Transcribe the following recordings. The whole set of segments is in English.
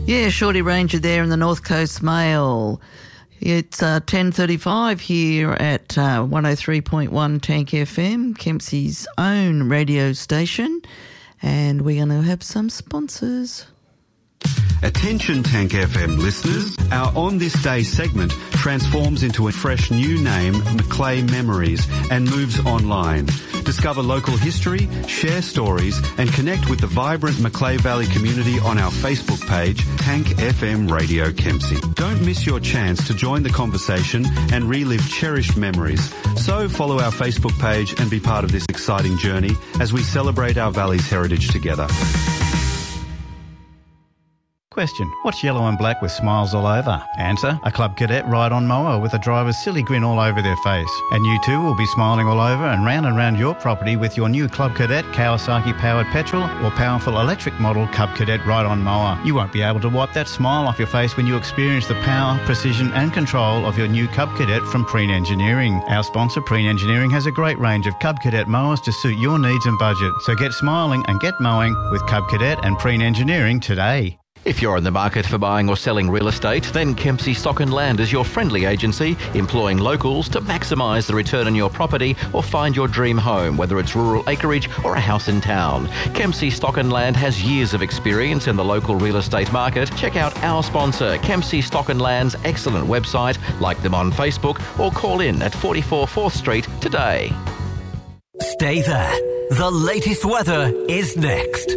Yeah, Shorty Ranger there in the North Coast Mail. It's 10:35 here at 103.1 Tank FM, Kempsey's own radio station, and we're going to have some sponsors. Attention Tank FM listeners, our On This Day segment transforms into a fresh new name, Macleay Memories, and moves online. Discover local history, share stories and connect with the vibrant Macleay Valley community on our Facebook page, Tank FM Radio Kempsey. Don't miss your chance to join the conversation and relive cherished memories. So follow our Facebook page and be part of this exciting journey as we celebrate our valley's heritage together. Question: what's yellow and black with smiles all over? Answer: a Club Cadet ride-on mower with a driver's silly grin all over their face. And you too will be smiling all over and round your property with your new Club Cadet Kawasaki-powered petrol or powerful electric model Club Cadet ride-on mower. You won't be able to wipe that smile off your face when you experience the power, precision and control of your new Cub Cadet from Preen Engineering. Our sponsor, Preen Engineering, has a great range of Cub Cadet mowers to suit your needs and budget. So get smiling and get mowing with Cub Cadet and Preen Engineering today. If you're in the market for buying or selling real estate, then Kempsey Stock and Land is your friendly agency, employing locals to maximise the return on your property or find your dream home, whether it's rural acreage or a house in town. Kempsey Stock and Land has years of experience in the local real estate market. Check out our sponsor, Kempsey Stock and Land's excellent website, like them on Facebook, or call in at 44 4th Street today. Stay there. The latest weather is next.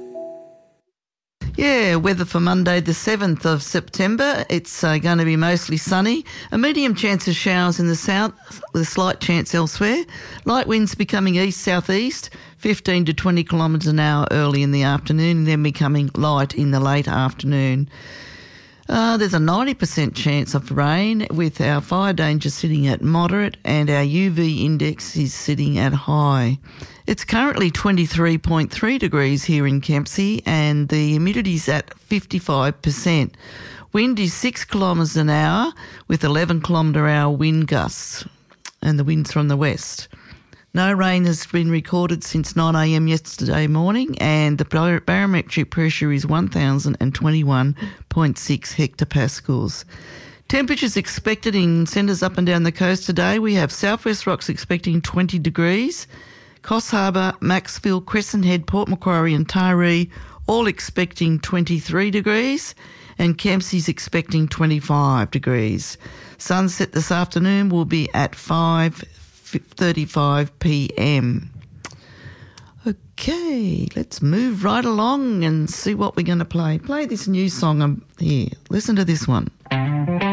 Yeah, weather for Monday the 7th of September. It's going to be mostly sunny. A medium chance of showers in the south with a slight chance elsewhere. Light winds becoming east-southeast, 15 to 20 kilometres an hour early in the afternoon and then becoming light in the late afternoon. There's a 90% chance of rain with our fire danger sitting at moderate and our UV index is sitting at high. It's currently 23.3 degrees here in Kempsey and the humidity's at 55%. Wind is 6 kilometres an hour with 11 kilometre hour wind gusts and the wind's from the west. No rain has been recorded since 9 a.m. yesterday morning and the barometric pressure is 1,021.6 hectopascals. Temperatures expected in centres up and down the coast today. We have Southwest Rocks expecting 20 degrees, Coffs Harbour, Maxville, Crescent Head, Port Macquarie and Taree all expecting 23 degrees and Kempsey's expecting 25 degrees. Sunset this afternoon will be at 5:35 p.m. Okay, let's move right along and see what we're going to play. Play this new song here. Listen to this one.